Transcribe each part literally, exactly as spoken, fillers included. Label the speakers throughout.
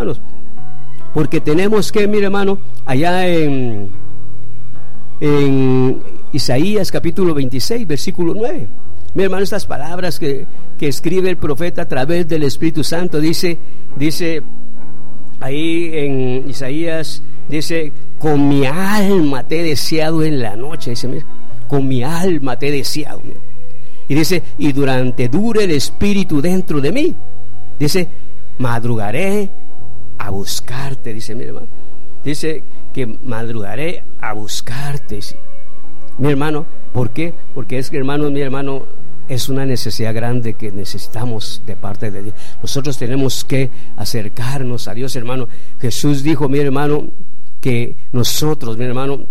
Speaker 1: hermanos, porque tenemos que, mire hermano, allá en, en Isaías capítulo veintiséis, versículo nueve, mi hermano, estas palabras que, que escribe el profeta a través del Espíritu Santo, dice, dice ahí en Isaías, dice: con mi alma te he deseado en la noche. Dice, mira, con mi alma te he deseado. Mira. Y dice: y durante dure el Espíritu dentro de mí. Dice: madrugaré a buscarte. Dice, mira hermano, dice que madrugaré a buscarte. Dice, mi hermano, ¿por qué? Porque es que, hermano, mi hermano, es una necesidad grande que necesitamos de parte de Dios. Nosotros tenemos que acercarnos a Dios, hermano. Jesús dijo, mi hermano, que nosotros, mi hermano,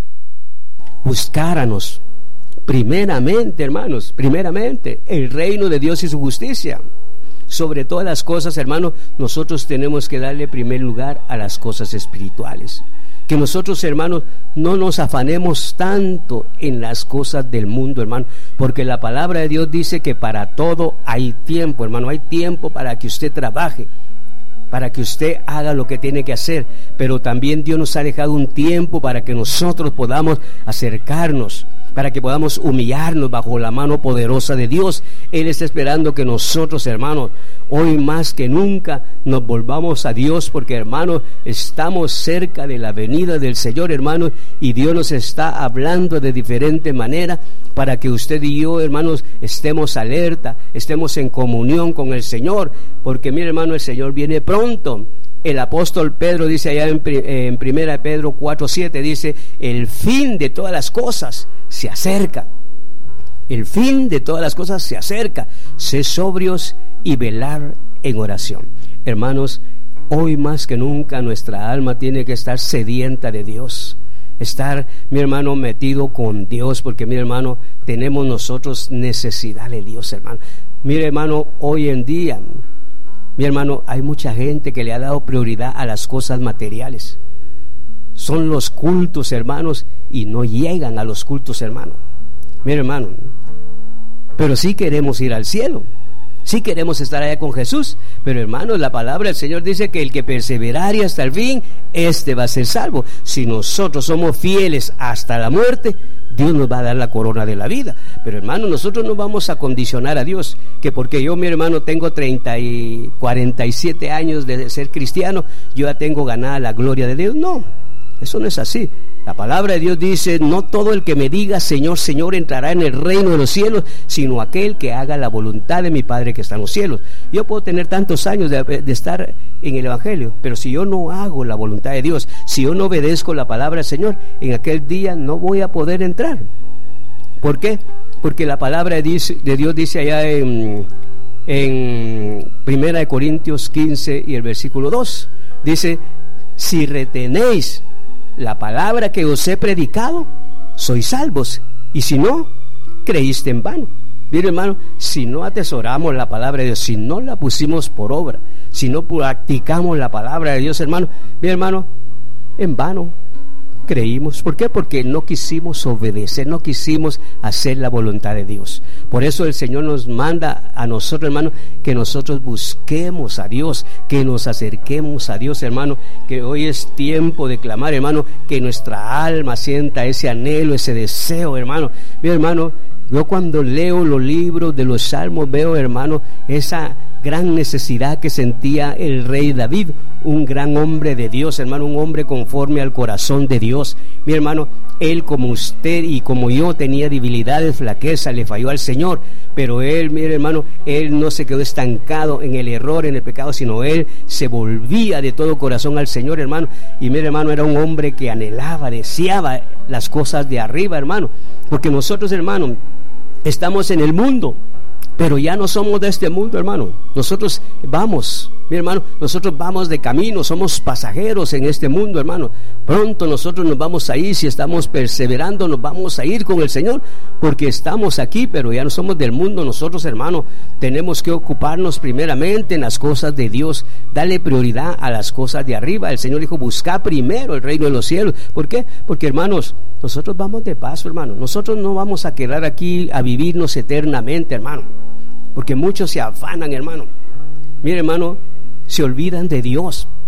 Speaker 1: buscáramos primeramente, hermanos, primeramente el reino de Dios y su justicia. Sobre todas las cosas, hermano, nosotros tenemos que darle primer lugar a las cosas espirituales. Que nosotros, hermanos, no nos afanemos tanto en las cosas del mundo, hermano, porque la palabra de Dios dice que para todo hay tiempo, hermano. Hay tiempo para que usted trabaje, para que usted haga lo que tiene que hacer, pero también Dios nos ha dejado un tiempo para que nosotros podamos acercarnos, para que podamos humillarnos bajo la mano poderosa de Dios. Él está esperando que nosotros, hermanos, hoy más que nunca nos volvamos a Dios, porque, hermanos, estamos cerca de la venida del Señor, hermanos, y Dios nos está hablando de diferente manera para que usted y yo, hermanos, estemos alerta, estemos en comunión con el Señor, porque, mire, hermano, el Señor viene pronto. El apóstol Pedro dice allá en, en primera de Pedro cuatro siete, dice: el fin de todas las cosas se acerca. El fin de todas las cosas se acerca. Sé sobrios y velar en oración. Hermanos, hoy más que nunca nuestra alma tiene que estar sedienta de Dios. Estar, mi hermano, metido con Dios, porque, mi hermano, tenemos nosotros necesidad de Dios, hermano. Mire, hermano, hoy en día, mi hermano, hay mucha gente que le ha dado prioridad a las cosas materiales. Son los cultos, hermanos, y no llegan a los cultos, hermano. Mira, hermano, pero sí queremos ir al cielo, sí queremos estar allá con Jesús, pero, hermanos, la palabra del Señor dice que el que perseverare hasta el fin, este va a ser salvo. Si nosotros somos fieles hasta la muerte, Dios nos va a dar la corona de la vida. Pero, hermano, nosotros no vamos a condicionar a Dios, que porque yo, mi hermano, tengo treinta y cuarenta y siete años de ser cristiano, yo ya tengo ganada la gloria de Dios. No, eso no es así. La palabra de Dios dice: no todo el que me diga Señor, Señor entrará en el reino de los cielos, sino aquel que haga la voluntad de mi Padre que está en los cielos. Yo puedo tener tantos años de, de estar en el Evangelio, pero si yo no hago la voluntad de Dios, si yo no obedezco la palabra del Señor, en aquel día no voy a poder entrar. ¿Por qué? Porque la palabra de Dios, de Dios dice allá en, en primera de Corintios quince y el versículo dos, dice: si retenéis la palabra que os he predicado, sois salvos, y si no, creíste en vano. Mire, hermano, si no atesoramos la palabra de Dios, si no la pusimos por obra, si no practicamos la palabra de Dios, hermano, mire, hermano, en vano creímos. ¿Por qué? Porque no quisimos obedecer, no quisimos hacer la voluntad de Dios. Por eso el Señor nos manda a nosotros, hermano, que nosotros busquemos a Dios, que nos acerquemos a Dios, hermano, que hoy es tiempo de clamar, hermano, que nuestra alma sienta ese anhelo, ese deseo, hermano. Mi hermano, yo cuando leo los libros de los Salmos veo, hermano, esa gran necesidad que sentía el rey David, un gran hombre de Dios, hermano, un hombre conforme al corazón de Dios. Mi hermano, él, como usted y como yo, tenía debilidades, flaqueza, le falló al Señor, pero él, mi hermano, él no se quedó estancado en el error, en el pecado, sino él se volvía de todo corazón al Señor, hermano. Y mi hermano, era un hombre que anhelaba, deseaba las cosas de arriba, hermano, porque nosotros, hermano, estamos en el mundo, pero ya no somos de este mundo, hermano. Nosotros vamos, mi hermano, nosotros vamos de camino, somos pasajeros en este mundo, hermano. Pronto nosotros nos vamos a ir, si estamos perseverando, nos vamos a ir con el Señor, porque estamos aquí, pero ya no somos del mundo. Nosotros, hermano, tenemos que ocuparnos primeramente en las cosas de Dios, darle prioridad a las cosas de arriba. El Señor dijo: busca primero el reino de los cielos. ¿Por qué? Porque, hermanos, nosotros vamos de paso, hermano. Nosotros no vamos a quedar aquí a vivirnos eternamente, hermano, porque muchos se afanan, hermano. Mire, hermano, se olvidan de Dios.